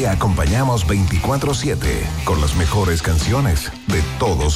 te acompañamos 24/7 con las mejores canciones de todos